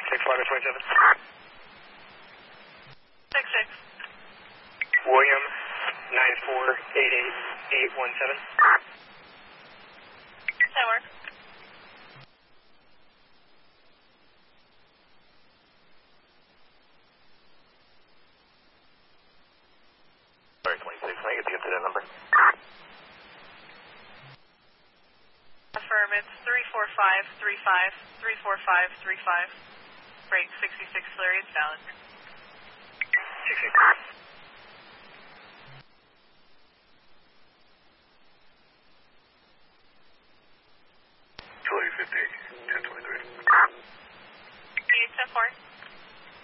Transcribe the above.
61127. 66. William, 9488817. That works. Sorry, 26. Can I get the incident number? Affirm, it's 34535, 34535. Break 66 clear, it's valid. 66.